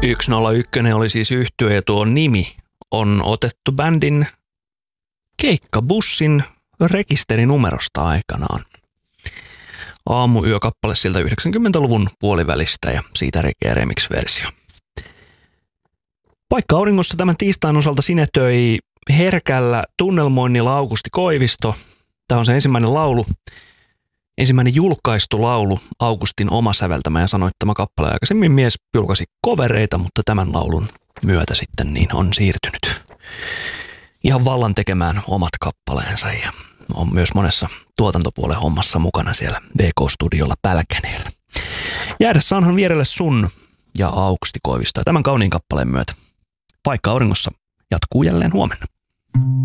101 oli siis yhtye ja tuo nimi on otettu bändin keikkabussin rekisterinumerosta aikanaan. Aamuyökappale siltä 90-luvun puolivälistä ja siitä Reggae Remix-versio. Paikka auringossa tämän tiistain osalta sinetöi herkällä tunnelmoinnilla Aukusti Koivisto. Tämä on se ensimmäinen laulu, ensimmäinen julkaistu laulu, Augustin oma säveltämä ja sanoittama kappale. Aikaisemmin mies julkaisi covereita, mutta tämän laulun myötä sitten niin on siirtynyt ihan vallan tekemään omat kappaleensa ja on myös monessa tuotantopuolen hommassa mukana siellä VK-studiolla Pälkäneellä. Jäädä saanhan vierelle sun ja Aukusti Koivisto ja tämän kauniin kappaleen myötä. Paikka auringossa jatkuu jälleen huomenna.